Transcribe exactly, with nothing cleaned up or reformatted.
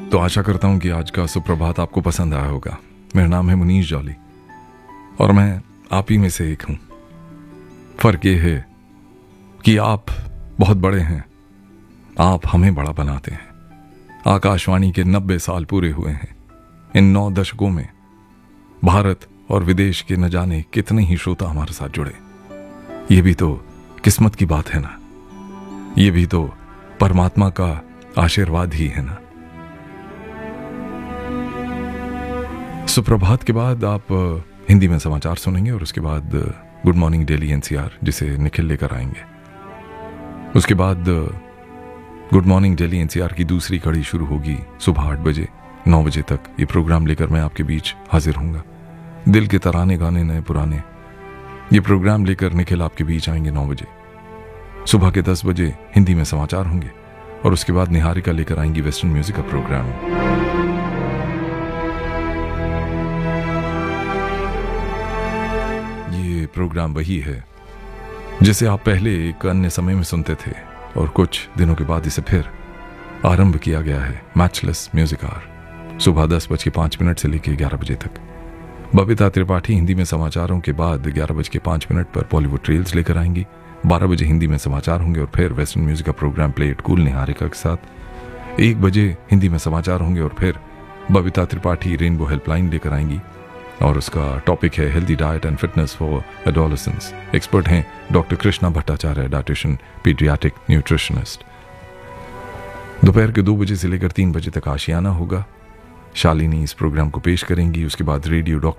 तो आशा करता हूं कि आज का सुप्रभात आपको पसंद आया होगा। मेरा नाम है मुनीश जॉली और मैं आप ही में से एक हूं। फर्क ये है कि आप बहुत बड़े हैं, आप हमें बड़ा बनाते हैं। आकाशवाणी के नब्बे साल पूरे हुए हैं। इन नौ दशकों में भारत और विदेश के न जाने कितने ही श्रोता हमारे साथ जुड़े। ये भी तो किस्मत की बात है ना, ये भी तो परमात्मा का आशीर्वाद ही है ना। सुप्रभात के बाद आप हिंदी में समाचार सुनेंगे और उसके बाद गुड मॉर्निंग डेली एनसीआर जिसे निखिल लेकर आएंगे। उसके बाद गुड मॉर्निंग डेली एनसीआर की दूसरी कड़ी शुरू होगी सुबह आठ बजे। नौ बजे तक ये प्रोग्राम लेकर मैं आपके बीच हाजिर हूंगा। दिल के तराने गाने नए पुराने, ये प्रोग्राम लेकर निखिल आपके बीच आएंगे नौ बजे। सुबह के दस बजे हिंदी में समाचार होंगे और उसके बाद निहारिका लेकर आएंगी वेस्टर्न म्यूजिक का प्रोग्राम। ये प्रोग्राम वही है जिसे आप पहले एक अन्य समय में सुनते थे और कुछ दिनों के बाद इसे फिर आरंभ किया गया है। मैचलेस म्यूजिक आवर सुबह दस बज के पांच मिनट से लेकर ग्यारह बजे तक। बबीता त्रिपाठी हिंदी में समाचारों के बाद ग्यारह बज के पांच मिनट पर बॉलीवुड ट्रेल्स लेकर आएंगी। बारह बजे हिंदी में समाचार होंगे और फिर वेस्टर्न म्यूजिक का programme play it cool Niharika के साथ। एक बजे हिंदी में समाचार होंगे और फिर बबीता त्रिपाठी रेनबो हेल्पलाइन लेकर आएंगी और उसका टॉपिक है healthy diet and fitness for adolescence. Expert हैं doctor Krishna Bhattacharya, dietitian, paediatric nutritionist. दोपहर के दो बजे से लेकर तीन बजे तक आशियाना होगा। शालिनी इस प्रोग्राम को पेश करेंगी। उसके बाद रेडियो डॉक्टर